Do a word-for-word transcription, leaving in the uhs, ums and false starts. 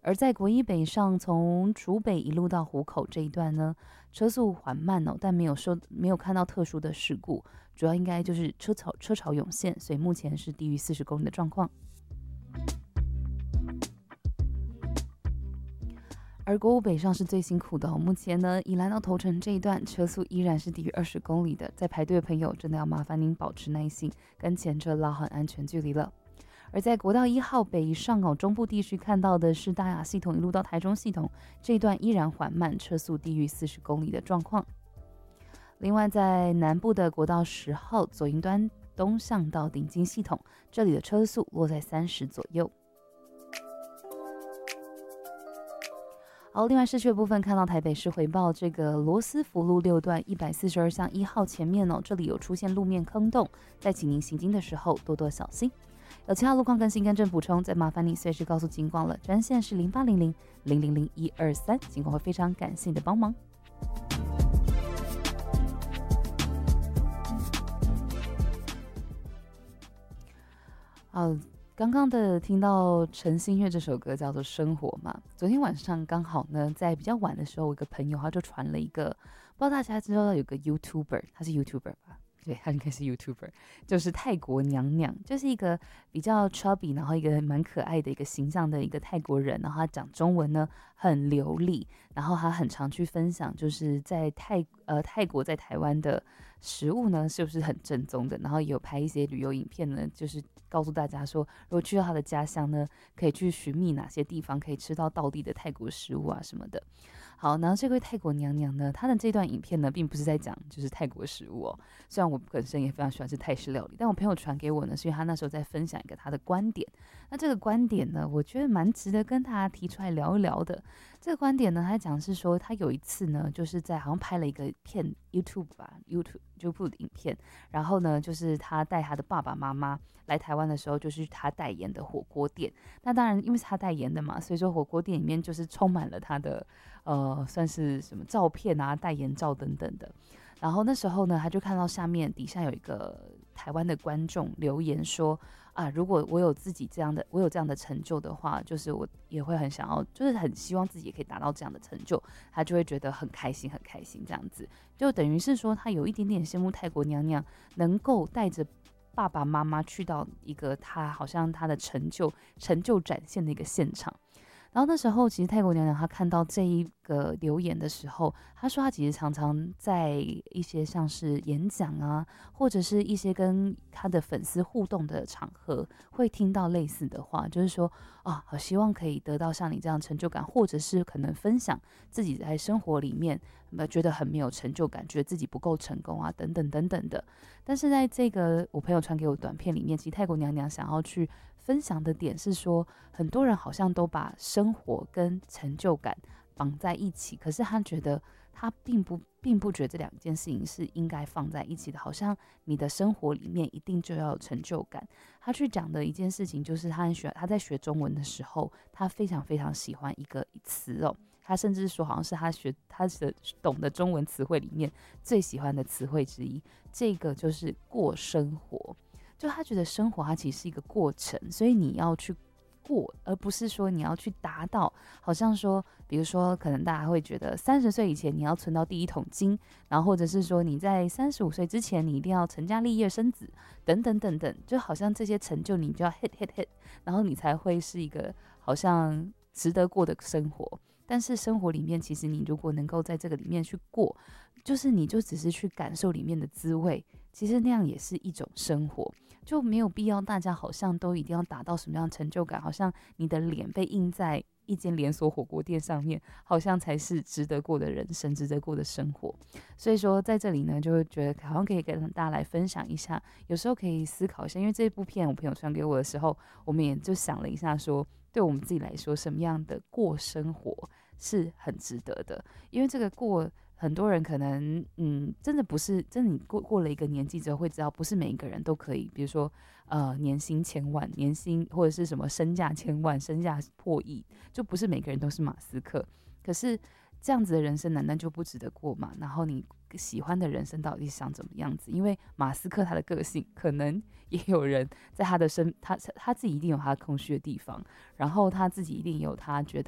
而在国一北上，从竹北一路到湖口这一段呢，车速缓慢哦，但没有受没有看到特殊的事故，主要应该就是车潮车潮涌现，所以目前是低于四十公里的状况。而国五北上是最辛苦的哦，目前呢，宜兰到头城这一段车速依然是低于二十公里的，在排队的朋友真的要麻烦您保持耐心，跟前车拉好安全距离了。而在国道一号北上哦，中部地区看到的是大雅系统一路到台中系统这一段依然缓慢，车速低于四十公里的状况。另外，在南部的国道十号左营端东向到顶金系统，这里的车速落在三十左右。好，另外市区的部分看到台北市回报，这个罗斯福路六段一百四十二巷一号前面哦，这里有出现路面坑洞，在请您行经的时候多多小心。有其他路况更新跟正补充，再麻烦你随时告诉警广了，专线是零八零零零零零一二三，警广会非常感谢你的帮忙。好，刚刚的听到陈星月这首歌叫做《生活》嘛，昨天晚上刚好呢，在比较晚的时候，我一个朋友他就传了一个，不知道大家知道有个 YouTuber， 他是 YouTuber 吧？对，他应该是 YouTuber， 就是泰国娘娘，就是一个比较 chubby， 然后一个蛮可爱的一个形象的一个泰国人，然后他讲中文呢很流利，然后他很常去分享，就是在泰呃泰国在台湾的食物呢是不是很正宗的，然后也有拍一些旅游影片呢，就是告诉大家说，如果去到他的家乡呢，可以去寻觅哪些地方可以吃到道地的泰国食物啊什么的。好，然后这位泰国娘娘呢，她的这段影片呢，并不是在讲就是泰国食物哦。虽然我本身也非常喜欢吃泰式料理，但我朋友传给我呢，是因为他那时候在分享一个他的观点。那这个观点呢，我觉得蛮值得跟大家提出来聊一聊的。这个观点呢，他讲是说，他有一次呢，就是在好像拍了一个片 YouTube 吧 ，YouTube YouTube 的影片，然后呢，就是他带他的爸爸妈妈来台湾的时候，就是他代言的火锅店。那当然，因为是他代言的嘛，所以说火锅店里面就是充满了他的呃，算是什么照片啊、代言照等等的。然后那时候呢，他就看到下面底下有一个台湾的观众留言说啊，如果我有自己这样的，我有这样的成就的话，就是我也会很想要，就是很希望自己也可以达到这样的成就，他就会觉得很开心，很开心这样子，就等于是说他有一点点羡慕泰国娘娘能够带着爸爸妈妈去到一个他好像他的成就成就展现的一个现场。然后那时候，其实泰国娘娘她看到这一个留言的时候，她说她其实常常在一些像是演讲啊，或者是一些跟她的粉丝互动的场合，会听到类似的话，就是说啊，好希望可以得到像你这样成就感，或者是可能分享自己在生活里面呃觉得很没有成就感，觉得自己不够成功啊，等等等等的。但是在这个我朋友传给我短片里面，其实泰国娘娘想要去分享的点是说，很多人好像都把生活跟成就感绑在一起，可是他觉得他并不并不觉得这两件事情是应该放在一起的，好像你的生活里面一定就要有成就感。他去讲的一件事情就是他很喜欢，他在学中文的时候，他非常非常喜欢一个词哦，他甚至说好像是他学他的懂的中文词汇里面最喜欢的词汇之一，这个就是过生活。就他觉得生活它其实是一个过程，所以你要去过，而不是说你要去达到，好像说比如说可能大家会觉得三十岁以前你要存到第一桶金，然后或者是说你在三十五岁之前你一定要成家立业生子等等等等，就好像这些成就你就要 hit hit hit， 然后你才会是一个好像值得过的生活。但是生活里面其实你如果能够在这个里面去过，就是你就只是去感受里面的滋味，其实那样也是一种生活，就没有必要大家好像都一定要达到什么样的成就感，好像你的脸被印在一间连锁火锅店上面，好像才是值得过的人生，值得过的生活。所以说在这里呢，就会觉得好像可以跟大家来分享一下，有时候可以思考一下，因为这部片我朋友传给我的时候，我们也就想了一下说，对我们自己来说，什么样的过生活是很值得的，因为这个过。很多人可能，嗯，真的不是，真的你过过了一个年纪之后会知道，不是每一个人都可以，比如说，呃，年薪千万，年薪或者是什么身价千万，身价破亿，就不是每个人都是马斯克。可是这样子的人生难道就不值得过吗？然后你喜欢的人生到底是想怎么样子？因为马斯克他的个性，可能也有人在他的身，他他自己一定有他空虚的地方，然后他自己一定有他觉得。